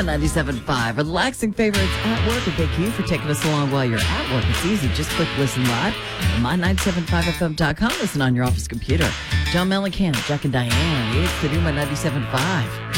My 97.5, relaxing favorites at work, and thank you for taking us along while you're at work. It's easy. Just click listen live at my975fm.com. Listen on your office computer. John Mellencamp, Jack and Diane. It's the new My 97.5.